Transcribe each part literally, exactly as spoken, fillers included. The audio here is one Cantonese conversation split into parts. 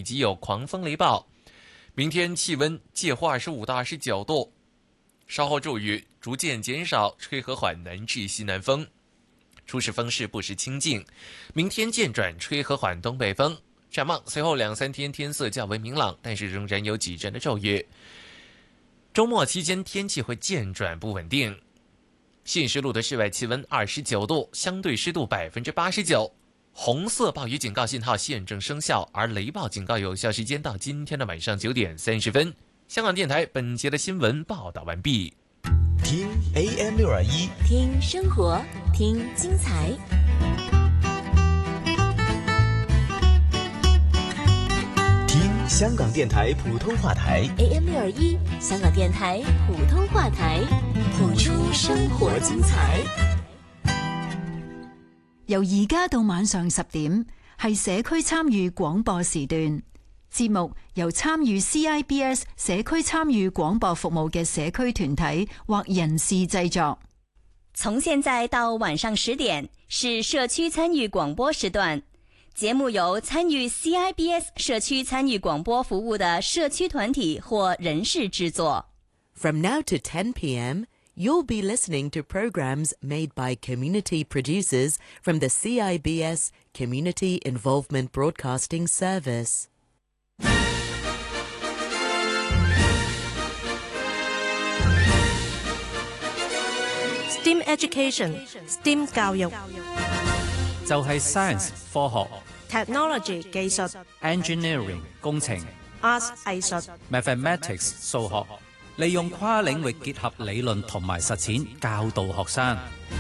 及有狂风雷暴。明天气温介乎二十五到二十九度，稍后骤雨逐渐减少，吹和缓南至西南风，初时风势不时清劲。明天渐转吹和缓东北风。展望随后两三天天色较为明朗，但是仍然有几阵的骤雨。周末期间天气会渐转不稳定。信实路的室外气温二十九度，相对湿度百分之八十九，红色暴雨警告信号现正生效，而雷暴警告有效时间到今天的晚上九点三十分。香港电台本节的新闻报道完毕。 听 A M 六二一， 听生活，听精彩。 香港电台普通話台 A M 六二一，香港電台普通話台，譜出生活精彩。 由而家到晚上十點，係社區參與廣播時段。節目由參與 C I B S 社區參與廣播服務嘅社區團體或人士製作。 從現在到晚上十點，是社區參與廣播時段。節目由參與 C I B S 社區參與廣播服務的社區團體或人士製作。 From now to ten p.m., you'll be listening to programs made by community producers from the C I B S Community Involvement Broadcasting Service. STEAM Education， STEAM 教育就係 science 科學、 Technology 技術、 engineering 工程、 Arts 藝術、 mathematics 數學，利用跨領域結合理論同埋實踐教導學生。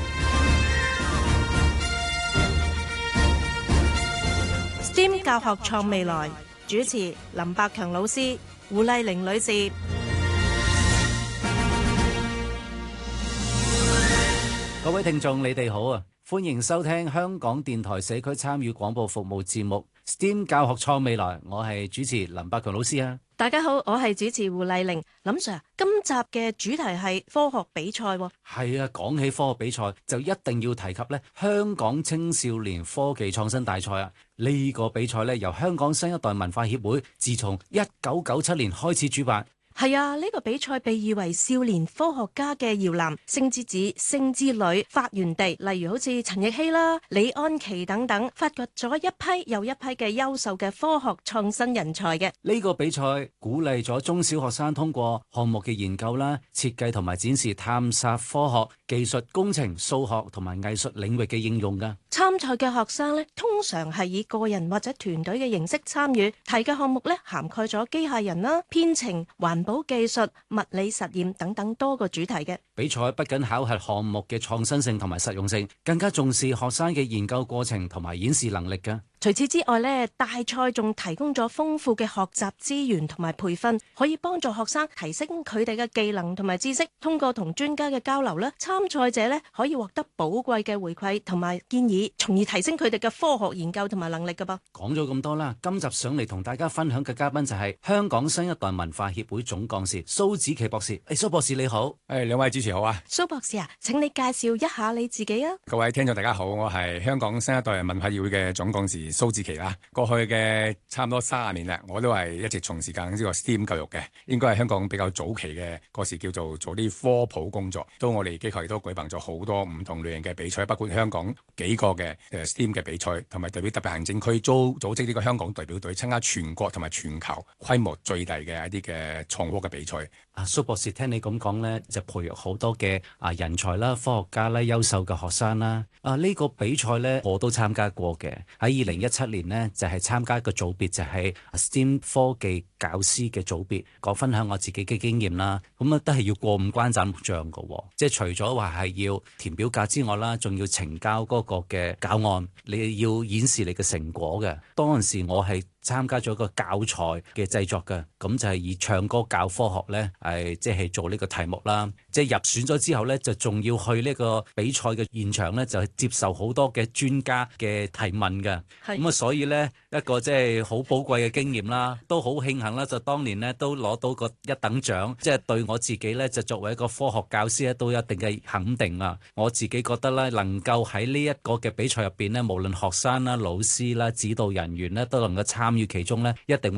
STEAM 教學創未來，主持林百強老師、胡麗玲女士。 各位聽眾，你哋好啊！歡迎收聽香港電台社區參與廣播服務節目 STEAM 教學創未來，我係主持林百強老師啊！ 大家好，我係主持胡麗玲。林 Sir， 今集嘅主題係科學比賽喎。 係啊，講起科學比賽就一定要提及咧香港青少年科技創新大賽啊！呢個比賽咧由香港新一代文化協會自從一九九七年開始主辦。 係啊，呢、這個比賽被譽為少年科學家嘅搖籃、星之子、星之女發源地，例如好似陳奕希啦、李安琪等等，發掘咗一批又一批嘅優秀嘅科學創新人才嘅。 呢個比賽鼓勵咗中小學生通過項目嘅研究啦、設計同埋展示探索科學、技術、工程、數學同埋藝術領域嘅應用㗎。 參賽嘅學生咧，通常係以個人或者團隊嘅形式參與，提嘅項目咧涵蓋咗機械人啦、編程、環保技術、物理實驗等等多個主題嘅。 比賽不僅考核項目嘅創新性同埋實用性，更加重視學生嘅研究過程同埋演示能力㗎。 除此之外咧，大賽仲提供咗豐富嘅學習資源同埋培訓，可以幫助學生提升佢哋嘅技能同埋知識。通過同專家嘅交流咧，參賽者咧可以獲得寶貴嘅回饋同埋建議，從而提升佢哋嘅科學研究同埋能力㗎噃。 講咗咁多啦，今集上嚟同大家分享嘅嘉賓就係香港新一代文化協會總幹事蘇子琪博士。誒，蘇博士你好。 誒，兩位主持好啊。 蘇博士啊，請你介紹一下你自己啊。 各位聽眾大家好，我係香港新一代文化協會嘅總幹事蘇子琪啦。過去嘅差唔多三十年啦，我都係一直從事緊呢個 STEAM 教育嘅，應該係香港比較早期嘅嗰時叫做做啲科普工作。都我哋機構亦都舉辦咗好多唔同類型嘅比賽，包括香港幾個嘅誒 STEAM 嘅比賽，同埋代表特別行政區組組織呢個香港代表隊參加全國同埋全球規模最大嘅一啲嘅創科嘅比賽。 啊，蘇博士聽你咁講呢，就培育好多嘅啊人才啦、科學家啦、優秀嘅學生啦。啊，呢、這個比賽呢，我都參加過嘅。喺二零一七年呢，就係、是、參加一個組別，就係 STEAM 科技教師嘅組別，講分享我自己嘅經驗啦。咁啊，都係要過五關斬六將嘅，即係除咗話係要填表格之外啦，仲要呈交嗰個嘅教案，你要演示你嘅成果嘅。當陣時我係參加咗個教材嘅製作嘅，咁就係以唱歌教科學咧，係即係做呢個題目啦。即係入選咗之後咧，就仲要去呢個比賽嘅現場咧，就係接受好多嘅專家嘅提問嘅。咁啊，所以咧一個即係好寶貴嘅經驗啦，都好慶幸啦，就當年咧都攞到個一等獎，即係對我自己咧就作為一個科學教師咧都有一定嘅肯定啊。我自己覺得咧，能夠喺呢一個嘅比賽入邊咧，無論學生啦、老師啦、指導人員咧，都能夠參與其中咧，一定會